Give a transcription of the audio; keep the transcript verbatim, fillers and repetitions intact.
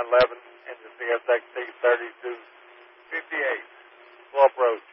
nine eleven and the C S X T thirty-two fifty-eight. Slow approach.